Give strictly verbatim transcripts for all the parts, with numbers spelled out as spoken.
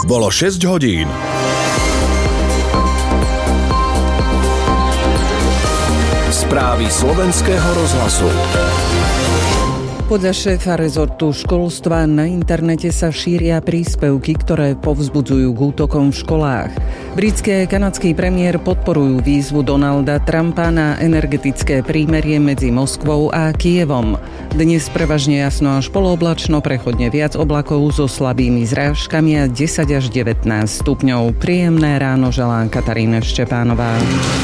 Bolo šesť hodín. Správy slovenského rozhlasu. Podľa šéfa rezortu školstva na internete sa šíria príspevky, ktoré povzbudzujú k útokom v školách. Britský a kanadský premiér podporujú výzvu Donalda Trumpa na energetické prímerie medzi Moskvou a Kyjevom. Dnes prevažne jasno až polooblačno, prechodne viac oblakov so slabými zrážkami a desať až devätnásť stupňov. Príjemné ráno želá Katarína Štepánová.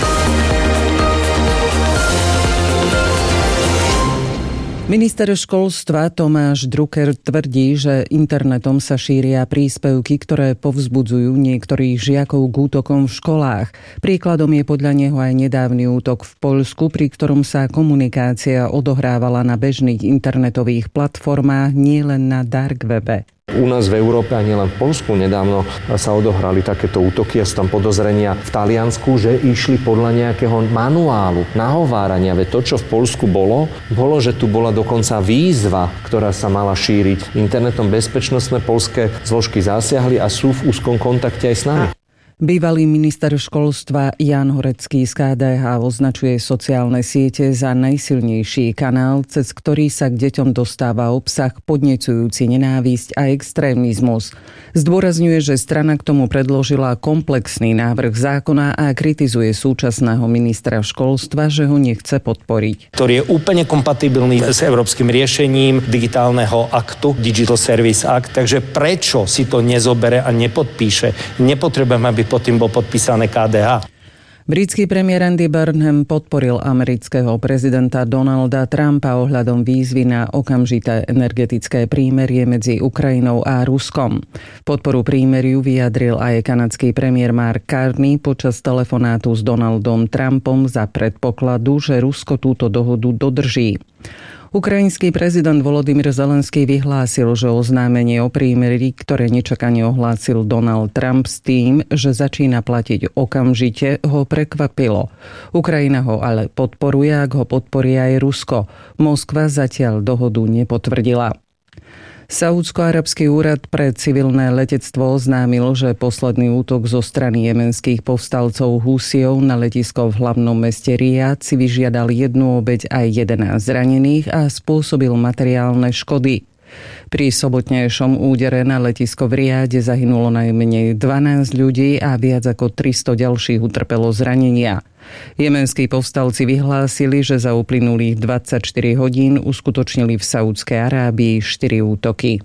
Minister školstva Tomáš Drucker tvrdí, že internetom sa šíria príspevky, ktoré povzbudzujú niektorých žiakov k útokom v školách. Príkladom je podľa neho aj nedávny útok v Poľsku, pri ktorom sa komunikácia odohrávala na bežných internetových platformách, nielen na dark webe. U nás v Európe a nielen v Poľsku nedávno sa odohrali takéto útoky a sú tam podozrenia v Taliansku, že išli podľa nejakého manuálu nahovárania. Veď to, čo v Poľsku bolo, bolo, že tu bola dokonca výzva, ktorá sa mala šíriť. Internetom bezpečnostné poľské zložky zasiahli a sú v úzkom kontakte aj s nami. Bývalý minister školstva Ján Horecký z ká dé há označuje sociálne siete za najsilnejší kanál, cez ktorý sa k deťom dostáva obsah podnecujúci nenávisť a extrémizmus. Zdôrazňuje, že strana k tomu predložila komplexný návrh zákona a kritizuje súčasného ministra školstva, že ho nechce podporiť. Ktorý je úplne kompatibilný s európskym riešením digitálneho aktu, Digital Service Act, takže prečo si to nezobere a nepodpíše? Nepotrebujem, aby pod tým bol podpísané ká dé há. Britský premiér Andy Burnham podporil amerického prezidenta Donalda Trumpa ohľadom výzvy na okamžité energetické prímerie medzi Ukrajinou a Ruskom. Podporu prímeriu vyjadril aj kanadský premiér Mark Carney počas telefonátu s Donaldom Trumpom za predpokladu, že Rusko túto dohodu dodrží. Ukrajinský prezident Volodymyr Zelenský vyhlásil, že oznámenie o prímerí, ktoré nečakane ohlásil Donald Trump s tým, že začína platiť okamžite, ho prekvapilo. Ukrajina ho ale podporuje, ak ho podporí aj Rusko. Moskva zatiaľ dohodu nepotvrdila. Saúdsko-arabský úrad pre civilné letectvo oznámil, že posledný útok zo strany jemenských povstalcov Húsiov na letisko v hlavnom meste Rijad si vyžiadal jednu obeť aj jedenásť zranených a spôsobil materiálne škody. Pri sobotnejšom údere na letisko v Rijade zahynulo najmenej dvanásť ľudí a viac ako tristo ďalších utrpelo zranenia. Jemenskí povstalci vyhlásili, že za uplynulých dvadsaťštyri hodín uskutočnili v Saúdskej Arábii štyri útoky.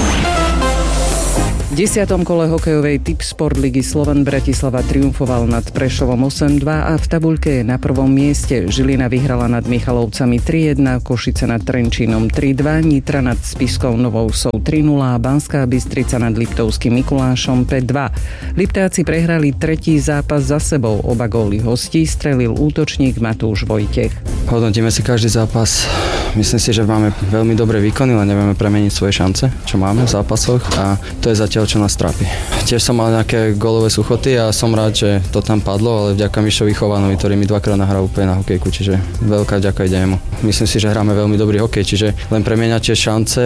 V desiatom kole hokejovej Tipsport ligy Slovan Bratislava triumfoval nad Prešovom osem dva a v tabuľke je na prvom mieste. Žilina vyhrala nad Michalovcami tri jedna, Košice nad Trenčínom tri dva, Nitra nad Spiskou Novou Vsou tri nula a Banská Bystrica nad Liptovským Mikulášom päť dva. Liptáci prehrali tretí zápas za sebou. Oba góly hostí strelil útočník Matúš Vojtech. Hodnotíme si každý zápas. Myslím si, že máme veľmi dobré výkony, len nevieme premeniť svoje šance, čo máme v zápasoch a to je zatiaľ, čo nás trápi. Tiež som mal nejaké gólové suchoty a som rád, že to tam padlo, ale vďaka Mišovi Chovanovi, ktorý mi dvakrát nahral úplne na hokejku, čiže veľká vďaka ide jemu. Myslím si, že hráme veľmi dobrý hokej, čiže len premieňať tie šance.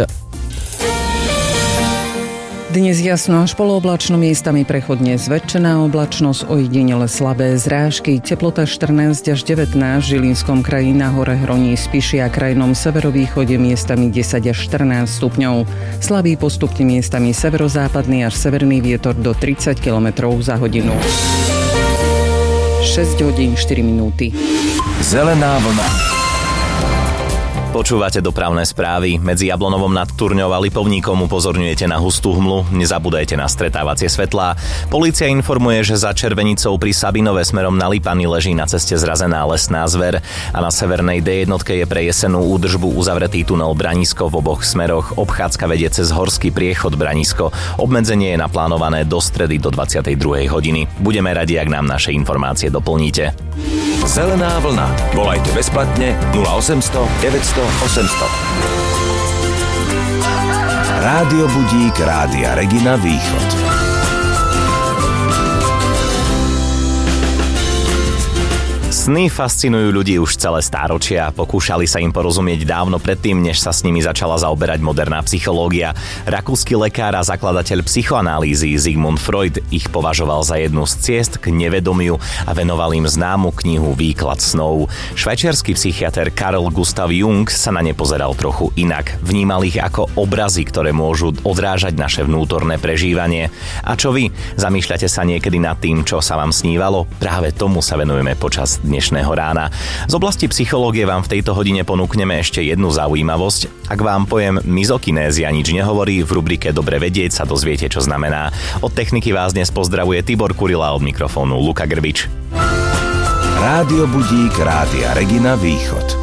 Dnes jasno až polooblačno, miestami prechodne zväčšená oblačnosť, ojedinele slabé zrážky, teplota štrnásť až devätnásť, v Žilinskom kraji na hore Hroní Spiši a krajnom severovýchode miestami desať až štrnásť stupňov. Slabý postupne miestami severozápadný až severný vietor do tridsať kilometrov za hodinu. šesť hodín štyri minúty. Zelená vlna. Počúvate dopravné správy. Medzi Jablonovom nad Turňou a Lipovníkom upozorňujete na hustú hmlu. Nezabúdajte na stretávacie svetlá. Polícia informuje, že za Červenicou pri Sabinove smerom na Lipany leží na ceste zrazená lesná zver a na severnej dé jedna je pre jesenú údržbu uzavretý tunel Branisko v oboch smeroch. Obchádzka vedie cez horský priechod Branisko. Obmedzenie je naplánované do stredy do dvadsiatej druhej hodiny. Budeme radi, ak nám naše informácie doplníte. Zelená vlna. Volajte bezplatne nula osemsto deväťsto osemsto. Rádio Budík Rádia Regina Východ. Sny fascinujú ľudí už celé stáročia. Pokúšali sa im porozumieť dávno predtým, než sa s nimi začala zaoberať moderná psychológia. Rakúsky lekár a zakladateľ psychoanalýzy Sigmund Freud ich považoval za jednu z ciest k nevedomiu a venoval im známu knihu Výklad snov. Švajčiarsky psychiater Carl Gustav Jung sa na ne pozeral trochu inak. Vnímal ich ako obrazy, ktoré môžu odrážať naše vnútorné prežívanie. A čo vy? Zamýšľate sa niekedy nad tým, čo sa vám snívalo? Práve tomu sa venujeme počas dnešného rána. Z oblasti psychológie vám v tejto hodine ponúkneme ešte jednu zaujímavosť. Ak vám pojem mizokinézia nič nehovorí, v rubrike Dobre vedieť sa dozviete, čo znamená. Od techniky vás dnes pozdravuje Tibor Kurila, od mikrofónu Luka Grbič. Rádio Budík Rádia Regina Východ.